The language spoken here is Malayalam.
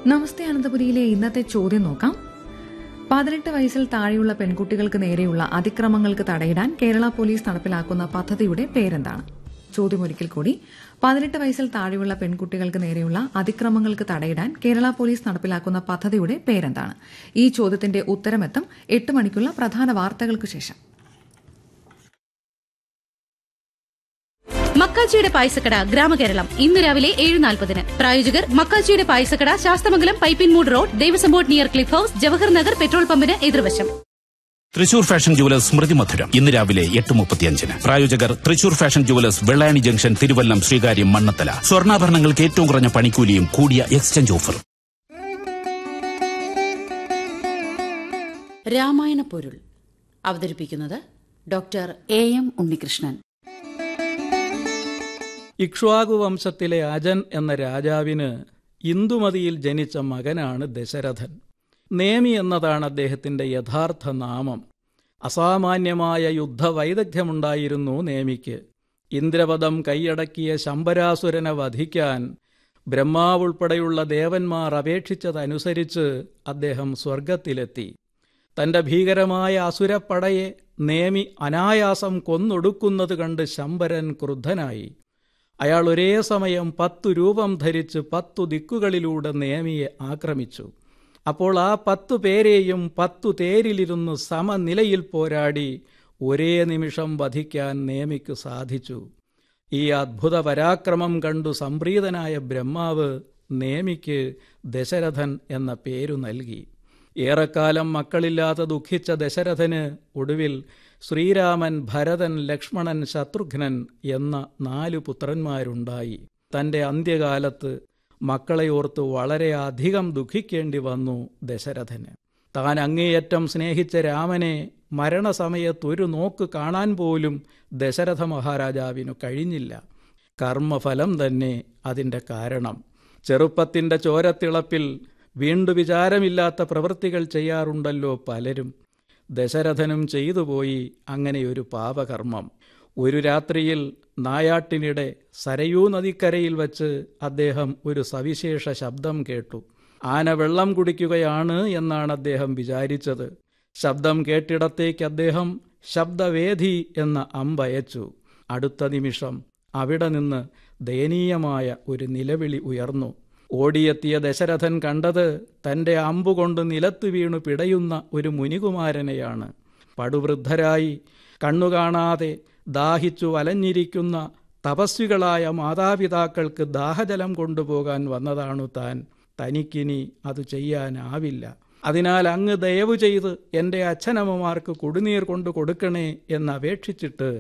നമസ്തേ അനന്തപുരിയിലെ ഇന്നത്തെ ചോദ്യം നോക്കാം. 18 വയസ്സിൽ താഴെയുള്ള പെൺകുട്ടികൾക്ക് നേരെയുള്ള അതിക്രമങ്ങൾക്ക് തടയിടാൻ കേരള പോലീസ് നടപ്പിലാക്കുന്ന പദ്ധതിയുടെ പേരെന്താണ്? ചോദ്യം ഒരിക്കൽ കൂടി. 18 വയസ്സിൽ താഴെയുള്ള പെൺകുട്ടികൾക്ക് നേരെയുള്ള അതിക്രമങ്ങൾക്ക് തടയിടാൻ കേരള പോലീസ് നടപ്പിലാക്കുന്ന പദ്ധതിയുടെ പേരെന്താണ്? ഈ ചോദ്യത്തിന്റെ ഉത്തരമെത്തും 8 മണിക്കുള്ള പ്രധാന വാർത്തകൾക്ക് ശേഷം. മക്കാച്ചിയുടെ പായസക്കട ഗ്രാമകേരളം ഇന്ന് രാവിലെ 7:40. പ്രായോജകർ മക്കാച്ചിയുടെ പായസക്കട, Sasthamangalam, Pipinmoodu road, Devaswom board near cliff house, Jawahar Nagar petrol പമ്പിന് എതിർവശം. തൃശൂർ ഫാഷൻ ജുവലേഴ്സ് സ്മൃതി മധുരം ഇന്ന് രാവിലെ 8:35. പ്രായോജകർ Thrissur fashion jewellers, Vellayani junction, Thiruvallam, Sreekaryam, Mannathala. സ്വർണ്ണാഭരണങ്ങൾക്ക് ഏറ്റവും കുറഞ്ഞ പണിക്കൂലിയും കൂടിയ എക്സ്ചേഞ്ച് ഓഫറും. രാമായണ പൊരുൾ അവതരിപ്പിക്കുന്നത് ഡോക്ടർ എം ഉണ്ണികൃഷ്ണൻ. ഇക്ഷ്വാകു വംശത്തിലെ അജൻ എന്ന രാജാവിന് ഇന്ദുമതിയിൽ ജനിച്ച മകനാണ് ദശരഥൻ. നേമി എന്നതാണ് അദ്ദേഹത്തിന്റെ യഥാർത്ഥ നാമം. അസാമാന്യമായ യുദ്ധവൈദഗ്ധ്യമുണ്ടായിരുന്നു നേമിക്ക്. ഇന്ദ്രപദം കൈയടക്കിയ ശംബരാസുരനെ വധിക്കാൻ ബ്രഹ്മാവുൾപ്പെടെയുള്ള ദേവന്മാർ അപേക്ഷിച്ചതനുസരിച്ച് അദ്ദേഹം സ്വർഗത്തിലെത്തി. തന്റെ ഭീകരമായ അസുരപ്പടയെ നേമി അനായാസം കൊന്നൊടുക്കുന്നത് കണ്ട് ശംബരൻ ക്രുദ്ധനായി. അയാൾ ഒരേ സമയം 10 രൂപം ധരിച്ച് 10 ദിക്കുകളിലൂടെ നേമിയെ ആക്രമിച്ചു. അപ്പോൾ ആ 10 പേരെയും 10 തേരിലിരുന്ന് സമനിലയിൽ പോരാടി ഒരേ നിമിഷം വധിക്കാൻ നേമിക്ക് സാധിച്ചു. ഈ അദ്ഭുത പരാക്രമം കണ്ടു സംപ്രീതനായ ബ്രഹ്മാവ് നേമിക്ക് ദശരഥൻ എന്ന പേരു നൽകി. ഏറെക്കാലം മക്കളില്ലാതെ ദുഃഖിച്ച ദശരഥന് ഒടുവിൽ ശ്രീരാമൻ, ഭരതൻ, ലക്ഷ്മണൻ, ശത്രുഘ്നൻ എന്ന 4 പുത്രന്മാരുണ്ടായി. തന്റെ അന്ത്യകാലത്ത് മക്കളെ ഓർത്ത് വളരെയധികം ദുഃഖിക്കേണ്ടി വന്നു ദശരഥന്. താൻ അങ്ങേയറ്റം സ്നേഹിച്ച രാമനെ മരണസമയത്തൊരു നോക്ക് കാണാൻ പോലും ദശരഥ മഹാരാജാവിനു കഴിഞ്ഞില്ല. കർമ്മഫലം തന്നെ അതിൻ്റെ കാരണം. ചെറുപ്പത്തിൻ്റെ ചോരത്തിളപ്പിൽ വീണ്ടു വിചാരമില്ലാത്ത പ്രവൃത്തികൾ ചെയ്യാറുണ്ടല്ലോ പലരും. ദശരഥനും ചെയ്തുപോയി അങ്ങനെയൊരു പാപകർമ്മം. ഒരു രാത്രിയിൽ നായാട്ടിനിടെ സരയൂ നദിക്കരയിൽ വച്ച് അദ്ദേഹം ഒരു സവിശേഷ ശബ്ദം കേട്ടു. ആന വെള്ളം കുടിക്കുകയാണ് എന്നാണ് അദ്ദേഹം വിചാരിച്ചത്. ശബ്ദം കേട്ടിടത്തേക്ക് അദ്ദേഹം ശബ്ദവേദി എന്ന അമ്പയച്ചു. അടുത്ത നിമിഷം അവിടെ നിന്ന് ദയനീയമായ ഒരു നിലവിളി ഉയർന്നു. ഓടിയെത്തിയ ദശരഥൻ കണ്ടത് തന്റെ അമ്പുകൊണ്ട് നിലത്തു വീണു പിടയുന്ന ഒരു മുനികുമാരനെയാണ്. പടുവൃദ്ധരായി കണ്ണുകാണാതെ ദാഹിച്ചു വലഞ്ഞിരിക്കുന്ന തപസ്വികളായ മാതാപിതാക്കൾക്ക് ദാഹജലം കൊണ്ടുപോകാൻ വന്നതാണു താൻ. തനിക്കിനി അത് ചെയ്യാനാവില്ല. അതിനാൽ അങ്ങ് ദയവു ചെയ്ത് എൻ്റെ അച്ഛനമ്മമാർക്ക് കുടിനീർ കൊണ്ടു കൊടുക്കണേ എന്നപേക്ഷിച്ചിട്ട്